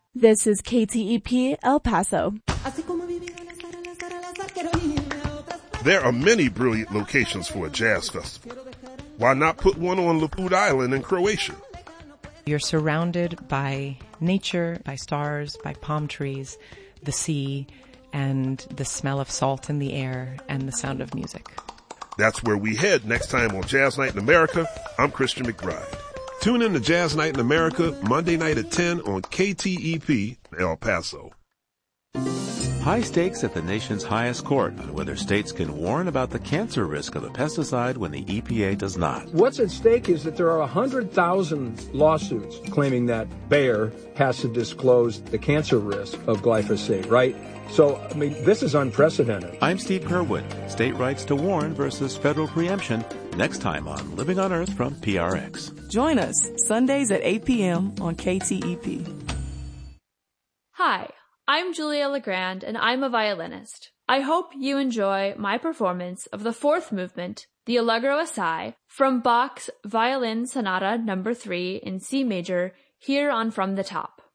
This is KTEP El Paso. There are many brilliant locations for a jazz festival. Why not put one on Laput Island in Croatia? You're surrounded by nature, by stars, by palm trees, the sea, and the smell of salt in the air and the sound of music. That's where we head next time on Jazz Night in America. I'm Christian McBride. Tune in to Jazz Night in America Monday night at 10 on KTEP El Paso. High stakes at the nation's highest court on whether states can warn about the cancer risk of a pesticide when the EPA does not. What's at stake is that there are 100,000 lawsuits claiming that Bayer has to disclose the cancer risk of glyphosate, right? So, I mean, this is unprecedented. I'm Steve Kerwood. State rights to warn versus federal preemption. Next time on Living on Earth from PRX. Join us Sundays at 8 p.m. on KTEP. Hi, I'm Julia Legrand, and I'm a violinist. I hope you enjoy my performance of the fourth movement, the Allegro Assai, from Bach's Violin Sonata No. 3 in C major, here on From the Top.